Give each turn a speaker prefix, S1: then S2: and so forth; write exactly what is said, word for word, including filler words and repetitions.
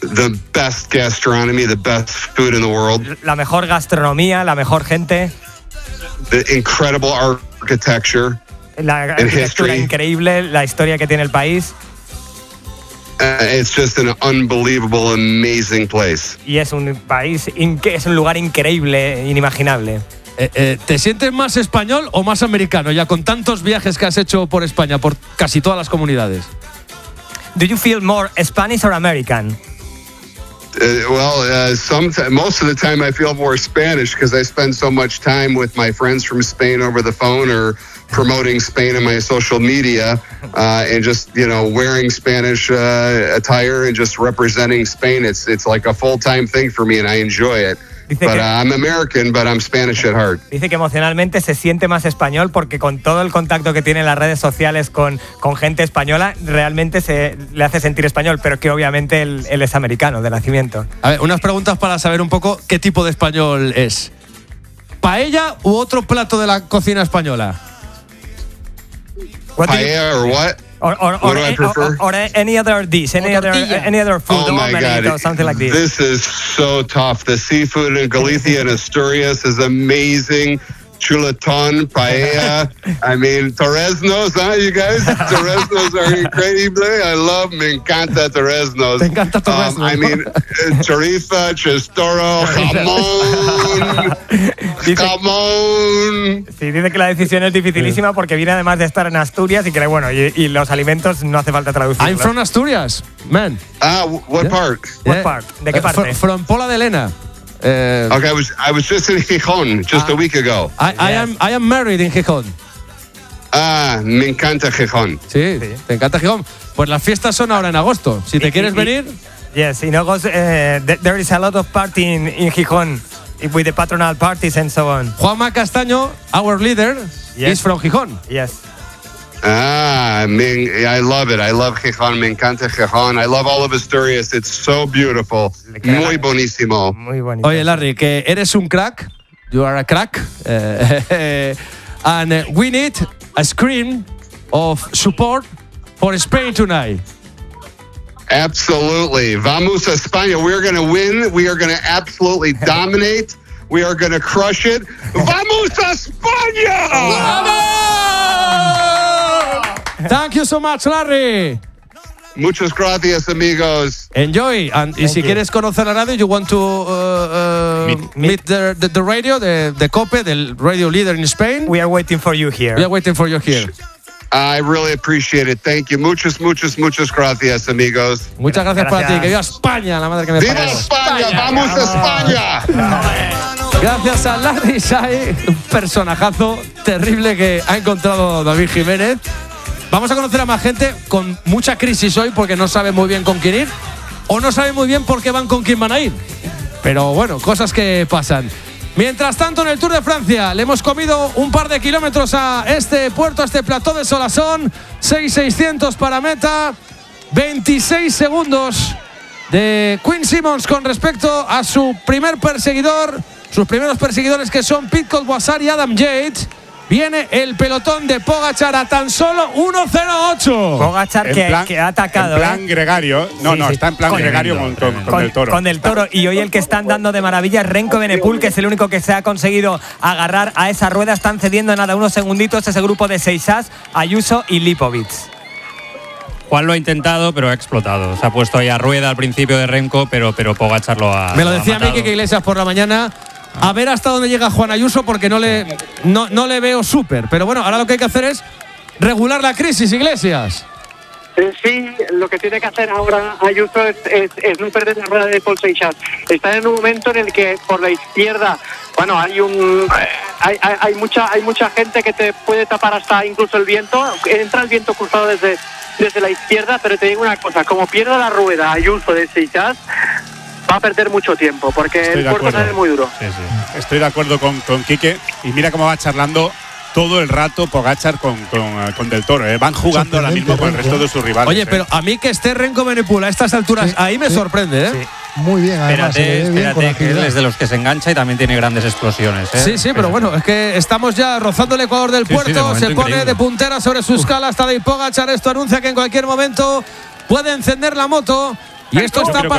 S1: the best gastronomy, the best food in the world.
S2: La mejor gastronomía, la mejor gente.
S1: The incredible architecture.
S2: La arquitectura increíble, la historia que tiene el país.
S1: Uh, it's just an unbelievable, amazing place.
S2: Y es un país, es un lugar increíble, inimaginable.
S3: Eh, eh, ¿Te sientes más español o más americano ya con tantos viajes que has hecho por España, por casi todas las comunidades?
S2: Do you feel more Spanish or American?
S1: Uh, well, uh, some most of the time I feel more Spanish because I spend so much time with my friends from Spain over the phone or promoting Spain on my social media uh, and just, you know, wearing Spanish uh, attire and just representing Spain. It's it's like a full-time thing for me and I enjoy it.
S2: Dice
S1: but
S2: que,
S1: uh, I'm American, but I'm Spanish at heart.
S2: Dice que emocionalmente se siente más español porque con todo el contacto que tiene en las redes sociales con, con gente española, realmente se le hace sentir español, pero que obviamente él, él es americano de nacimiento.
S3: A ver, unas preguntas para saber un poco qué tipo de español es. ¿Paella u otro plato de la cocina española?
S1: Paella or what?
S2: Or, or,
S1: what
S2: or,
S1: do I prefer?
S2: Or, or any other dish, any other, any other food,
S1: oh my God.
S2: or something like this.
S1: This is so tough. The seafood in Galicia and Asturias is amazing. Chuletón, paella. I mean, torreznos, huh, you guys? Torreznos are incredible. I love, me encanta torreznos.
S3: Me encanta torreznos.
S1: Um, I mean, chorizo, chistoro, jamón, jamón.
S2: Sí, dice que la decisión es dificilísima porque viene además de estar en Asturias y que, bueno, y, y los alimentos no hace falta traducirlos.
S3: I'm from Asturias, man.
S1: Ah, what
S3: yeah.
S1: part?
S2: What
S3: yeah.
S2: part? ¿De qué parte?
S3: Uh, from Pola de Lena. Uh,
S1: okay, I was I was just in Gijón just
S3: uh,
S1: a week ago.
S3: I, I am I am married in Gijón.
S1: Ah, me encanta Gijón.
S3: Sí, sí, te encanta Gijón. Pues las fiestas son ahora en agosto. Si te
S2: y,
S3: quieres
S2: y,
S3: venir.
S2: Yes, in August uh, there is a lot of party in, in Gijón with the patronal parties and so on.
S3: Juanma Castaño, our leader, yes. is from Gijón.
S2: Yes.
S1: Ah, me, I love it. I love Gijón. Me encanta Gijón. I love all of Asturias. It's so beautiful. Muy buenísimo.
S2: Muy bonito.
S3: Oye, Larry, que eres un crack. You are a crack. Uh, and uh, we need a scream of support for Spain tonight.
S1: Absolutely. Vamos a España. We're going to win. We are going to absolutely dominate. We are going to crush it. Vamos a España!
S3: ¡Vamos! Thank you so much, Larry.
S1: Muchas gracias, amigos.
S3: Enjoy. And y si you. quieres conocer la radio, you want to uh, uh, meet, meet the, the, the radio, the, the COPE, the radio leader in Spain.
S2: We are waiting for you here.
S3: We are waiting for you here.
S1: I really appreciate it. Thank you. Muchas, muchas, muchas gracias, amigos.
S3: Muchas gracias, gracias. para ti. Que viva España, la madre que me
S1: ¡Viva
S3: parió.
S1: España! España! ¡Vamos a España!
S3: Gracias a Larry Sai, un personajazo terrible que ha encontrado David Jiménez. Vamos a conocer a más gente con mucha crisis hoy porque no sabe muy bien con quién ir o no sabe muy bien por qué van con quién van a ir. Pero bueno, cosas que pasan. Mientras tanto, en el Tour de Francia le hemos comido un par de kilómetros a este puerto, a este plató de Solasson. seis mil seiscientos para meta, veintiséis segundos de Quinn Simmons con respecto a su primer perseguidor, sus primeros perseguidores que son Pete Boisard y Adam Yates. Viene el pelotón de Pogačar a tan solo uno cero ocho.
S2: Pogačar que,
S4: plan,
S2: que ha atacado.
S4: En plan
S2: ¿eh?
S4: Gregario. No,
S2: sí,
S4: no,
S2: sí.
S4: está en plan
S2: con
S4: Gregario
S2: el,
S4: con, con, con,
S2: con,
S4: con el toro.
S2: Con el toro. Y hoy el que están dando de maravilla es Renko Benepul, que es el único que se ha conseguido agarrar a esa rueda. Están cediendo en nada unos segunditos ese grupo de seis as, Ayuso y Lipovic.
S5: Juan lo ha intentado, pero ha explotado. Se ha puesto ahí a rueda al principio de Renko, pero, pero Pogačar lo ha.
S3: Me lo decía
S5: ha matado.
S3: Miki Iglesias por la mañana. A ver hasta dónde llega Juan Ayuso porque no le, no, no le veo súper. Pero bueno, ahora lo que hay que hacer es regular la crisis, Iglesias.
S6: Sí, lo que tiene que hacer ahora Ayuso es, es, es no perder la rueda de Paul Seixas. Está en un momento en el que por la izquierda, bueno, hay un hay, hay, hay mucha hay mucha gente que te puede tapar hasta incluso el viento. Entra el viento cruzado desde, desde la izquierda, pero te digo una cosa, como pierda la rueda Ayuso de Seixas, va a perder mucho tiempo, porque Estoy el puerto sale muy duro.
S4: Sí, sí. Estoy de acuerdo con, con Quique, y mira cómo va charlando todo el rato Pogačar con, con, con Del Toro, ¿eh? Van jugando ahora mismo con el resto de sus rivales.
S3: Oye,
S4: ¿eh?
S3: pero a mí que esté Renko Benepul a estas alturas, sí, ahí me sí. sorprende, ¿eh? Sí.
S7: Muy bien, además.
S5: Espérate,
S7: se ve
S5: espérate,
S7: bien
S5: que él es de los que se engancha y también tiene grandes explosiones, ¿eh?
S3: Sí, sí, pero bueno, es que estamos ya rozando el Ecuador del
S5: sí,
S3: puerto,
S5: sí,
S3: se pone
S5: increíble.
S3: de puntera sobre su escala hasta de Pogačar. Esto anuncia que en cualquier momento puede encender la moto y esto está pasando.